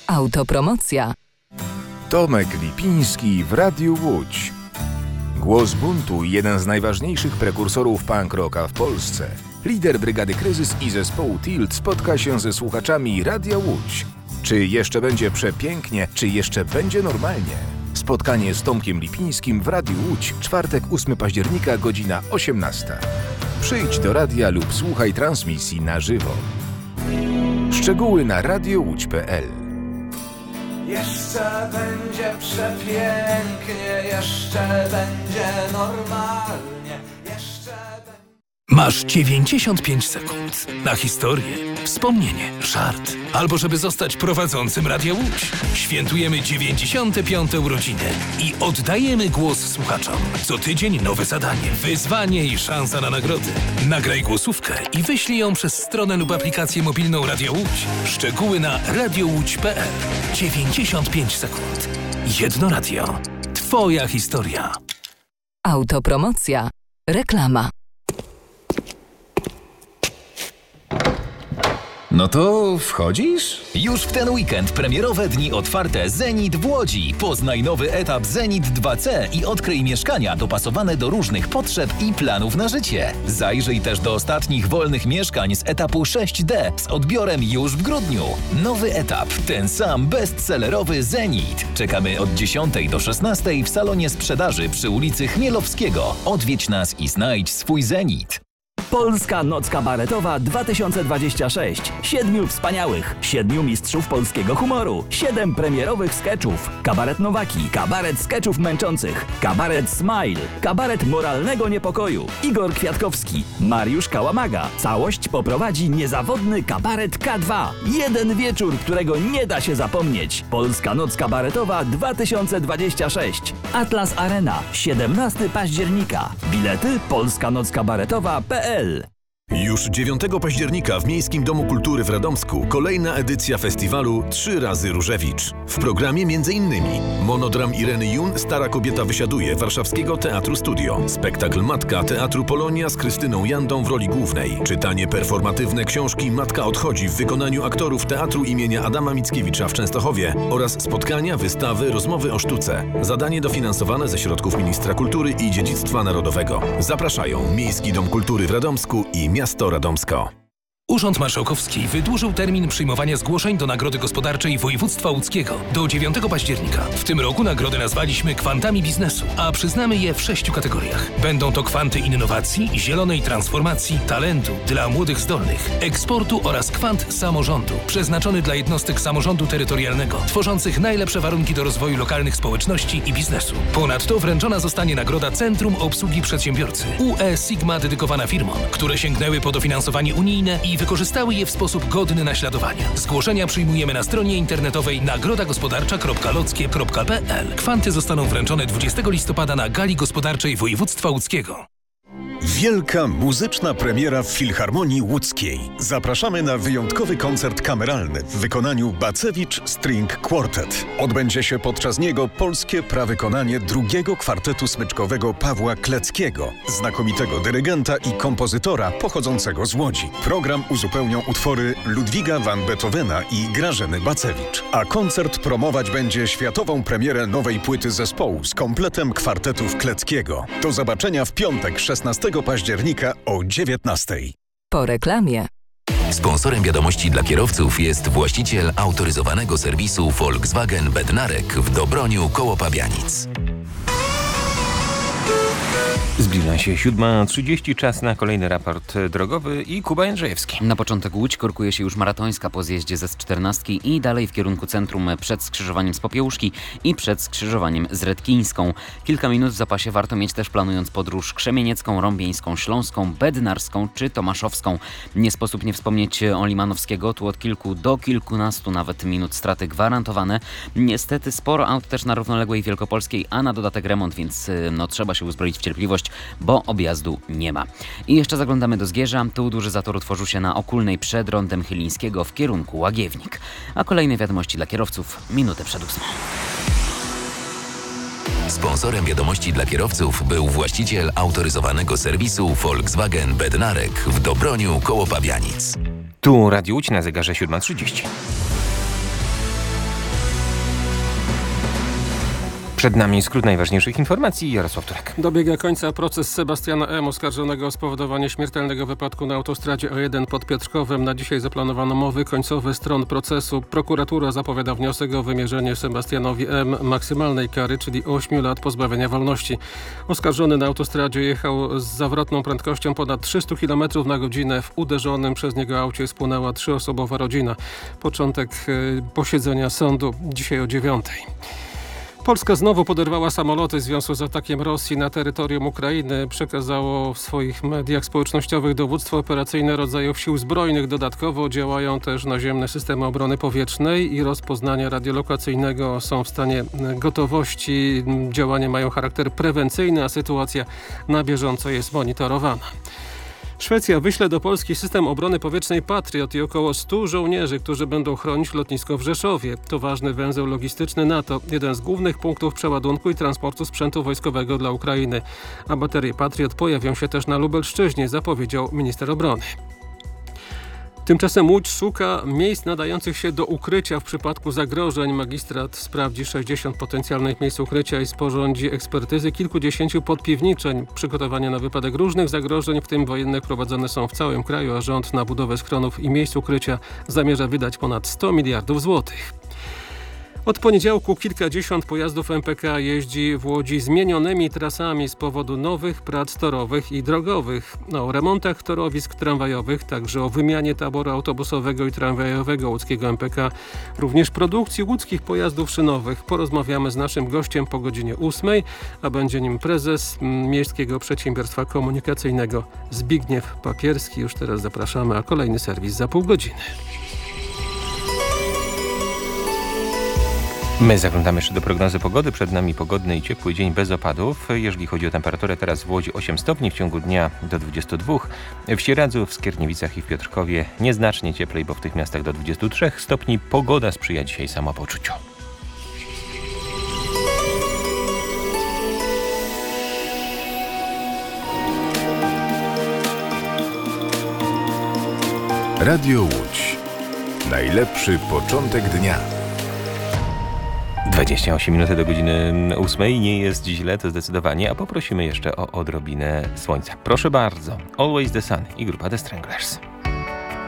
Autopromocja. Tomek Lipiński w Radiu Łódź. Głos buntu, jeden z najważniejszych prekursorów punk rocka w Polsce. Lider Brygady Kryzys i zespołu Tilt spotka się ze słuchaczami Radia Łódź. Czy jeszcze będzie przepięknie, czy jeszcze będzie normalnie? Spotkanie z Tomkiem Lipińskim w Radiu Łódź, czwartek 8 października, godzina 18. Przyjdź do radia lub słuchaj transmisji na żywo. Szczegóły na radiołódź.pl. Jeszcze będzie przepięknie, jeszcze będzie normalnie, jeszcze będzie... Masz 95 sekund na historię, wspomnienie, żart, albo żeby zostać prowadzącym Radia Łódź. Świętujemy 95. urodziny i oddajemy głos słuchaczom. Co tydzień nowe zadanie, wyzwanie i szansa na nagrody. Nagraj głosówkę i wyślij ją przez stronę lub aplikację mobilną Radia Łódź. Szczegóły na radiołódź.pl. 95 sekund. Jedno radio. Twoja historia. Autopromocja. Reklama. No to wchodzisz? Już w ten weekend premierowe dni otwarte Zenit w Łodzi. Poznaj nowy etap Zenit 2C i odkryj mieszkania dopasowane do różnych potrzeb i planów na życie. Zajrzyj też do ostatnich wolnych mieszkań z etapu 6D z odbiorem już w grudniu. Nowy etap, ten sam bestsellerowy Zenit. Czekamy od 10 do 16 w salonie sprzedaży przy ulicy Chmielowskiego. Odwiedź nas i znajdź swój Zenit. Polska Noc Kabaretowa 2026. 7 wspaniałych, 7 mistrzów polskiego humoru, 7 premierowych skeczów. Kabaret Nowaki, kabaret skeczów męczących, kabaret Smile, kabaret moralnego niepokoju. Igor Kwiatkowski, Mariusz Kałamaga. Całość poprowadzi niezawodny kabaret K2. Jeden wieczór, którego nie da się zapomnieć. Polska Noc Kabaretowa 2026. Atlas Arena, 17 października. Bilety polskanockabaretowa.pl. Już 9 października w Miejskim Domu Kultury w Radomsku kolejna edycja festiwalu 3 razy Różewicz. W programie m.in. monodram Ireny Jun Stara kobieta wysiaduje Warszawskiego Teatru Studio, spektakl Matka Teatru Polonia z Krystyną Jandą w roli głównej, czytanie performatywne książki Matka odchodzi w wykonaniu aktorów Teatru imienia Adama Mickiewicza w Częstochowie oraz spotkania, wystawy, rozmowy o sztuce. Zadanie dofinansowane ze środków Ministra Kultury i Dziedzictwa Narodowego. Zapraszają Miejski Dom Kultury w Radomsku i Miasto Radomsko. Urząd Marszałkowski wydłużył termin przyjmowania zgłoszeń do Nagrody Gospodarczej Województwa Łódzkiego do 9 października. W tym roku nagrody nazwaliśmy kwantami biznesu, a przyznamy je w 6 kategoriach. Będą to kwanty innowacji, zielonej transformacji, talentu dla młodych zdolnych, eksportu oraz kwant samorządu, przeznaczony dla jednostek samorządu terytorialnego, tworzących najlepsze warunki do rozwoju lokalnych społeczności i biznesu. Ponadto wręczona zostanie nagroda Centrum Obsługi Przedsiębiorcy UE Sigma dedykowana firmom, które sięgnęły po dofinansowanie unijne i wykorzystały je w sposób godny naśladowania. Zgłoszenia przyjmujemy na stronie internetowej nagrodagospodarcza.lockie.pl. Kwanty zostaną wręczone 20 listopada na Gali Gospodarczej Województwa Łódzkiego. Wielka muzyczna premiera w Filharmonii Łódzkiej. Zapraszamy na wyjątkowy koncert kameralny w wykonaniu Bacewicz String Quartet. Odbędzie się podczas niego polskie prawykonanie drugiego kwartetu smyczkowego Pawła Kleckiego, znakomitego dyrygenta i kompozytora pochodzącego z Łodzi. Program uzupełnią utwory Ludwiga van Beethovena i Grażyny Bacewicz. A koncert promować będzie światową premierę nowej płyty zespołu z kompletem kwartetów Kleckiego. Do zobaczenia w piątek 16 października o 19. Po reklamie. Sponsorem wiadomości dla kierowców jest właściciel autoryzowanego serwisu Volkswagen Bednarek w Dobroniu koło Pabianic. Zbliża się 7:30, czas na kolejny raport drogowy i Kuba Jędrzejewski. Na początek Łódź korkuje się już maratońska po zjeździe ze S14 i dalej w kierunku centrum przed skrzyżowaniem z Popiełuszki i przed skrzyżowaniem z Redkińską. Kilka minut w zapasie warto mieć też planując podróż krzemieniecką, rąbieńską, śląską, bednarską czy tomaszowską. Nie sposób nie wspomnieć o Limanowskiego, tu od kilku do kilkunastu nawet minut straty gwarantowane. Niestety sporo aut też na równoległej Wielkopolskiej, a na dodatek remont, więc trzeba się uzbroić w cierpliwość, bo objazdu nie ma. I jeszcze zaglądamy do Zgierza. Tu duży zator utworzył się na Okulnej przed rondem Chylińskiego w kierunku Łagiewnik. A kolejne wiadomości dla kierowców minutę przed 8. Sponsorem wiadomości dla kierowców był właściciel autoryzowanego serwisu Volkswagen Bednarek w Dobroniu koło Pabianic. Tu Radio Łódź na zegarze 7:30. Przed nami skrót najważniejszych informacji. Jarosław Turek. Dobiega końca proces Sebastiana M., oskarżonego o spowodowanie śmiertelnego wypadku na autostradzie A1 pod Piotrkowem. Na dzisiaj zaplanowano mowy końcowe stron procesu. Prokuratura zapowiada wniosek o wymierzenie Sebastianowi M. maksymalnej kary, czyli 8 lat pozbawienia wolności. Oskarżony na autostradzie jechał z zawrotną prędkością ponad 300 km na godzinę. W uderzonym przez niego aucie spłonęła 3-osobowa rodzina. Początek posiedzenia sądu dzisiaj o 9:00. Polska znowu poderwała samoloty w związku z atakiem Rosji na terytorium Ukrainy. Przekazało w swoich mediach społecznościowych dowództwo operacyjne rodzajów sił zbrojnych. Dodatkowo działają też naziemne systemy obrony powietrznej i rozpoznania radiolokacyjnego są w stanie gotowości. Działania mają charakter prewencyjny, a sytuacja na bieżąco jest monitorowana. Szwecja wyśle do Polski system obrony powietrznej Patriot i około 100 żołnierzy, którzy będą chronić lotnisko w Rzeszowie. To ważny węzeł logistyczny NATO, jeden z głównych punktów przeładunku i transportu sprzętu wojskowego dla Ukrainy. A baterie Patriot pojawią się też na Lubelszczyźnie, zapowiedział minister obrony. Tymczasem Łódź szuka miejsc nadających się do ukrycia w przypadku zagrożeń. Magistrat sprawdzi 60 potencjalnych miejsc ukrycia i sporządzi ekspertyzy kilkudziesięciu podpiwniczeń. Przygotowania na wypadek różnych zagrożeń, w tym wojennych, prowadzone są w całym kraju, a rząd na budowę schronów i miejsc ukrycia zamierza wydać ponad 100 miliardów złotych. Od poniedziałku kilkadziesiąt pojazdów MPK jeździ w Łodzi zmienionymi trasami z powodu nowych prac torowych i drogowych. O remontach torowisk tramwajowych, także o wymianie taboru autobusowego i tramwajowego łódzkiego MPK, również produkcji łódzkich pojazdów szynowych. Porozmawiamy z naszym gościem po godzinie 8:00, a będzie nim prezes Miejskiego Przedsiębiorstwa Komunikacyjnego Zbigniew Papierski. Już teraz zapraszamy, a kolejny serwis za pół godziny. My zaglądamy jeszcze do prognozy pogody. Przed nami pogodny i ciepły dzień bez opadów. Jeżeli chodzi o temperaturę, teraz w Łodzi 8 stopni, w ciągu dnia do 22. W Sieradzu, w Skierniewicach i w Piotrkowie nieznacznie cieplej, bo w tych miastach do 23 stopni. Pogoda sprzyja dzisiaj samopoczuciu. Radio Łódź. Najlepszy początek dnia. 28 minut do godziny 8. Nie jest źle, to zdecydowanie, a poprosimy jeszcze o odrobinę słońca. Proszę bardzo. Always the Sun i grupa The Stranglers.